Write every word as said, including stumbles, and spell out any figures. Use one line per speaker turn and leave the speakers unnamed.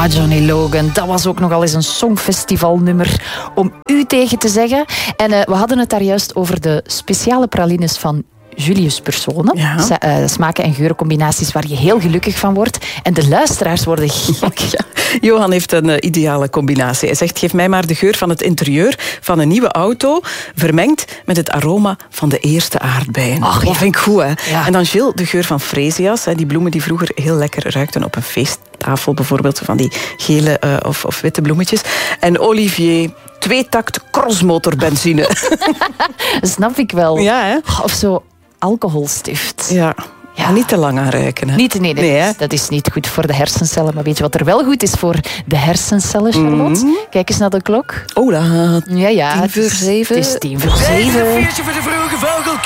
Ah, Johnny Logan, dat was ook nogal eens een songfestivalnummer om u tegen te zeggen. En uh, we hadden het daar juist over de speciale pralines van Julius Persone.
Ja.
S- uh, smaken- en geurencombinaties waar je heel gelukkig van wordt. En de luisteraars worden gek.
Ja. Johan heeft een uh, ideale combinatie. Hij zegt, geef mij maar de geur van het interieur van een nieuwe auto, vermengd met het aroma van de eerste aardbeien.
Ach, ja.
Dat vind ik goed, hè?
Ja.
En dan Gilles, de geur van freesias, hè, die bloemen die vroeger heel lekker ruikten op een feesttafel, bijvoorbeeld van die gele uh, of, of witte bloemetjes. En Olivier, tweetakt crossmotorbenzine.
Snap ik wel.
Ja, hè?
Of zo alcoholstift.
Ja.
Ja.
Ja, niet te lang aan ruiken. Hè?
Niet, nee, nee,
Nee, hè?
dat is niet goed voor de hersencellen. Maar weet je wat er wel goed is voor de hersencellen, Charlotte?
Mm.
Kijk eens naar de klok.
Oh, dat
Ja, ja.
tien voor
het is-
zeven.
Het is tien voor zeven.
Feestje voor de vroege vogel.